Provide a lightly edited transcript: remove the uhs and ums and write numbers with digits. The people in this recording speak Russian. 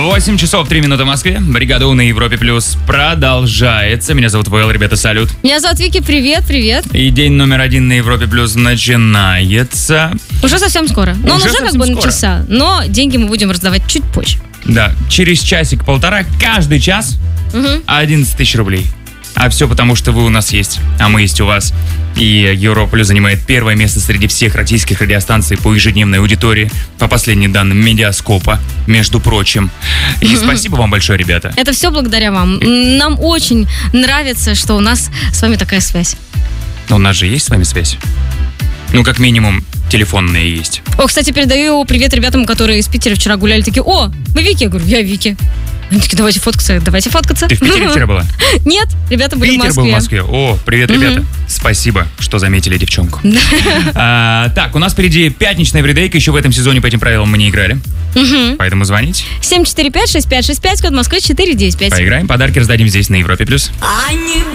8 часов 3 минуты в Москве. Бригада У на Европе Плюс продолжается. Меня зовут Вэлл, ребята, салют. Меня зовут Вики, привет. И день номер 1 на Европе Плюс начинается. Уже совсем скоро. Но он уже как бы начался. Но деньги мы будем раздавать чуть позже. Да, через часик-полтора, каждый час 11 тысяч рублей. А все потому, что вы у нас есть, а мы есть у вас. И Европа Плюс занимает первое место среди всех российских радиостанций по ежедневной аудитории, по последним данным Медиаскопа, между прочим. И спасибо вам большое, ребята. Это все благодаря вам. Нам очень нравится, что у нас с вами такая связь. Но у нас же есть с вами связь? Ну, как минимум, телефонная есть. О, кстати, передаю привет ребятам, которые из Питера вчера гуляли. Такие: о, вы Вики? Я говорю: я Вики. Они такие: давайте фоткаться. Ты в Питере вчера была? Нет, ребята были Питер в Москве. был в Москве. О, привет, ребята. Спасибо, что заметили девчонку. Так, у нас впереди пятничная эвридейка. Еще в этом сезоне по этим правилам мы не играли. Поэтому звоните. 745-6565, код Москвы 495. Поиграем. Подарки раздадим здесь на Европе+.